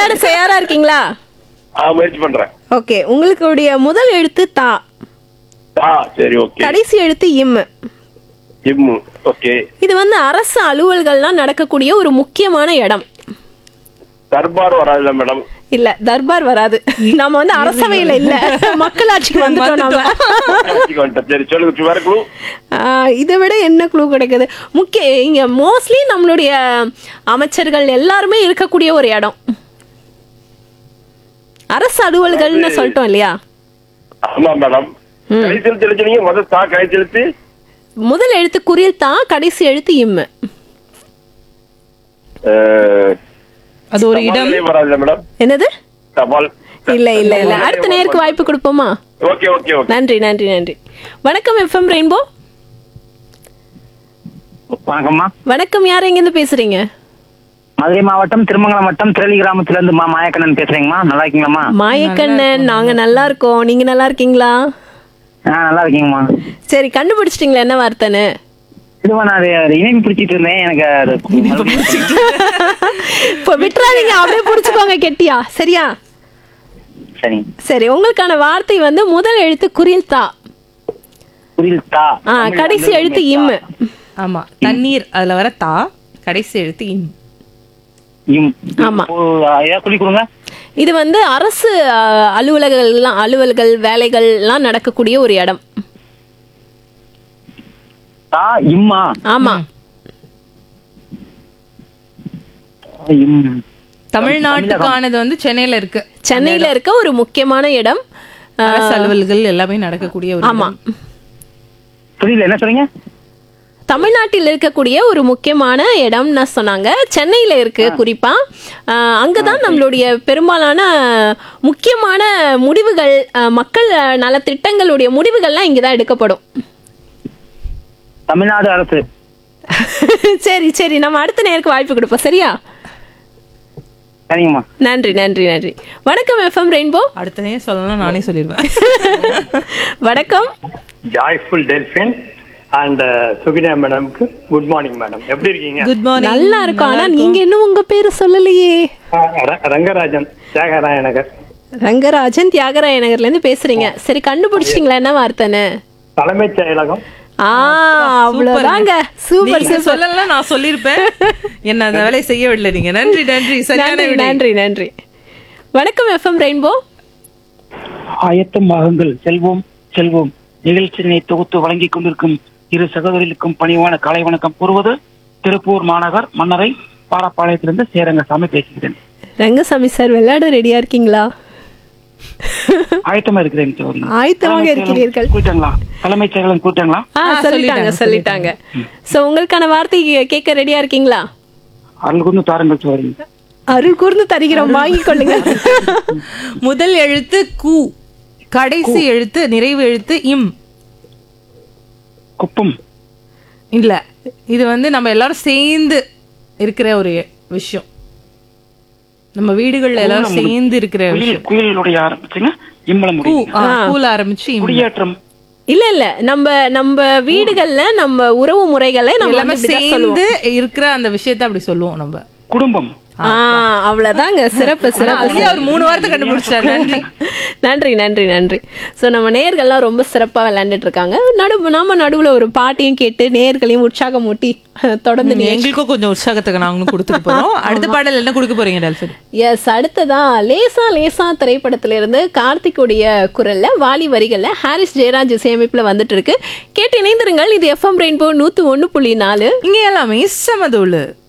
விளையாட தயாரா இருக்கீங்களா? முயற்சி பண்றேன். ஓகே, உங்களுடைய முதல் எழுத்து தா, சரி ஓகே. கடைசி எழுத்து இம். ஓகே. இது வந்து அரசு அலுவல்கள்லாம் நடக்கக்கூடிய ஒரு முக்கியமான இடம். தர்பார் வராதுல்ல மேடம்? இல்ல, தர்பார் வராது. நம்ம வந்து அரசவையில இல்ல, மக்களாட்சிக்கு வந்துட்டோம் நாம. சரி சொல்லுங்க, வேற குழு. இதை விட என்ன குழு கிடைக்குது? இங்க மோஸ்ட்லி நம்மளுடைய அமைச்சர்கள் எல்லாருமே இருக்கக்கூடிய ஒரு இடம். அரசு அலுவல்கள்னு சொல்லிட்டோம் இல்லையா? ஆமா மேடம். கடைசி எழுத்து எழுத்துனீங்க, முதல் தா, கடைசி எழுத்து முதல் எழுத்து குறில் தா, கடைசி எழுத்து இம். அது ஒரு இடம் வராதுல்ல மேடம்? என்னது? தபால். இல்ல இல்ல இல்ல, அடுத்த நேருக்கு வாய்ப்பு கொடுப்போமா? Okay okay okay. நன்றி நன்றி நன்றி. வணக்கம் எஃப்எம் ரெயின்போ. வணக்கம்மா. வணக்கம், யார் எங்க இருந்து பேசுறீங்க? மதுரை மாவட்டம் திருமங்கலம் வட்டம் திரளி கிராமத்துல இருந்து மாயக்கண்ணன் பேசுறீங்கம்மா. நல்லா இருக்கீங்களாம்மா? மாயக்கண்ணன், நாங்க நல்லா இருக்கோம். நீங்க நல்லா இருக்கீங்களா? நல்லா இருக்கீங்கம்மா. சரி, கண்டுபிடிச்சிட்டீங்களா என்ன வார்த்தைன்னு? இதுவா, நான் இணைப்பு பிடிச்சிட்டு இருந்தேன். எனக்கு அது இப்போ விட்டுறாதீங்க, அப்படியே பிடிச்சுக்கோங்க கெட்டியா. சரியா? சரி சரி, உங்களுக்கான வார்த்தை வந்து முதல் எழுத்து குறில் தா, புரியல் தா, கடைசி எழுத்து இம். ஆமா, தண்ணீர் அதுல வர தா, கடைசி எழுத்து இம். ஆமா. ஏதாவது சொல்லி கொடுங்க. இது வந்து அரசு அலுவல்கள் வேலைகள் எல்லாம் நடக்கக்கூடிய ஒரு இடம். தா இம்மா. ஆமா. தமிழ்நாட்டுக்கானது வந்து சென்னையில இருக்கு. சென்னையில இருக்க ஒரு முக்கியமான இடம். அரசு அலுவல்கள் எல்லாமே நடக்கக்கூடிய ஒரு ஆமா. புரியல, என்ன சொல்றீங்க? தமிழ்நாட்டில் இருக்கக்கூடிய ஒரு முக்கியமான இடம்னு சொன்னாங்க. சென்னையில இருக்கு குறிப்பா. அங்கதான் நம்மளுடைய பெரும்பாலான முக்கியமான முடிவுகள், மக்கள் நல திட்டங்களுடைய முடிவுகள்லாம் இங்கதான் எடுக்கப்படும். தமிழ்நாடு அரசு. சரி சரி, நம்ம அடுத்த நேருக்கு வாய்ப்பு கொடுப்போம். சரியா? சரிங்கம்மா. நன்றி நன்றி நன்றி. வணக்கம் எஃப்எம் ரெயின்போ. அடுத்த நேரம் சொல்லலாம், நானே சொல்லிடுவேன். வணக்கம். ஜாய்ஃபுல் டெல்ஃபின் அண்ட் சுகினா மேடம்க்கு குட் மார்னிங் மேடம். எப்படி இருக்கீங்க? Good morning. நல்லா இருக்கும். ஆனா நீங்க இன்னும் உங்க பேரு சொல்லலையே. ரங்கராஜன், தியாகராய நகர். ரங்கராஜன், தியாகராய நகர்ல இருந்து பேசுறீங்க. சரி, கண்டுபிடிச்சிட்டீங்களா என்ன வார்த்தைன்னு? தலைமைச் செயலகம். அவ்வளவுதாங்க. சூப்பர். சொல்லலாம், நான் சொல்லிருப்பேன். என்ன அந்த வேலையை செய்ய விடல நீங்க. நன்றி நன்றி. சரியான நன்றி நன்றி. வணக்கம் எஃப்எம் ரெயின்போ. ஆயத்தமாகுங்கள் செல்வோம் செல்வோம் நிகழ்ச்சியினை தொகுத்து வழங்கிக் கொண்டிருக்கும் இரு சகோதரிகளுக்கும் பணிவான காலை வணக்கம் கூறுவது திருப்பூர் மாநகர் மன்னரை பாராப்பாளையத்திலிருந்து சேரங்கசாமி பேசுகிறேன். ரங்கசாமி சார், விளையாட ரெடியா இருக்கீங்களா? ஆயத்தமா இருக்கிறேன். ஆயத்தமாக இருக்கிறீர்கள். கூட்டாங்களா? தலைமைச் செயலகம் கூட்டாங்களா? சொல்லிட்டாங்க. சோ உங்களுக்கான வார்த்தை கேட்க ரெடியா இருக்கீங்களா? அருள் கூர்ந்து தாருங்கள் சோரி. அருள் கூர்ந்து தருகிறோம், வாங்கிக் கொள்ளுங்க. முதல் எழுத்து கு, கடைசி எழுத்து நிறைவு எழுத்து இம். குப்பம். இல்ல, இது வந்து நம்ம எல்லாரும் சேர்ந்து இருக்கிற ஒரு விஷயம். நம்ம வீடுகள்ல எல்லாரும் சேர்ந்து இருக்கிற விஷயம். குயிலுடைய ஆரம்பிச்சுங்க, இம்பளம் கூல ஆரம்பிச்சு குடியேற்றம். இல்ல இல்ல, நம்ம வீடுகள்ல நம்ம உறவு முறைகளை நம்ம எல்லாமே சேர்ந்து இருக்கிற அந்த விஷயத்தை அப்படி சொல்லுவோம் நம்ம. குடும்பம். அவ்வளவுதாங்க. சிறப்பு சிறப்பு. ஒரு 3 வார்த்தை கண்டுபிடிச்சாரு. நன்றி நன்றி நன்றி நன்றி. ஸோ நம்ம நேயர்கள்லாம் ரொம்ப சிறப்பா விளையாண்டுட்டு இருக்காங்க. நாம நடுவுல ஒரு பாட்டையும் கேட்டு நேயர்களையும் உற்சாகம் ஊட்டி தொடர்ந்து எங்களுக்கும் கொஞ்சம் உற்சாகத்துக்கு நாங்களும் கொடுத்துட்டு போறோம். அடுத்த பாடல் என்ன கொடுக்க போறீங்க டெல்ஃபின்? எஸ், அடுத்ததா லேசா லேசா திரைப்படத்துல இருந்து கார்த்திக்குடைய குரல்ல, வாலி வரிகள்ல, ஹாரிஸ் ஜெயராஜ் இசையமைப்புல வந்துட்டு இருக்கு. கேட்டு இணைந்திருங்கள். இது எஃப்எம் ரெயின்போ 101.4. இங்க எல்லாமே சமதோளு.